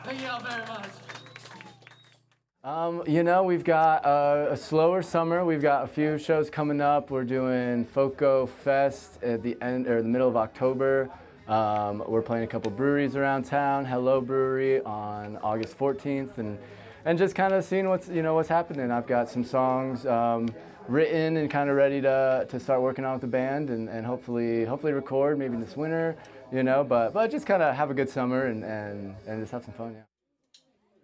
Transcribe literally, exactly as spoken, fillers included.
Thank you all very much. Um, you know, we've got uh, a slower summer. We've got a few shows coming up. We're doing Foco Fest at the end or the middle of October. Um, we're playing a couple breweries around town. Hello Brewery on August fourteenth, and and just kind of seeing what's you know what's happening. I've got some songs um, written and kind of ready to to start working on with the band, and, and hopefully hopefully record maybe this winter. You know, but but just kind of have a good summer and and and just have some fun. Yeah.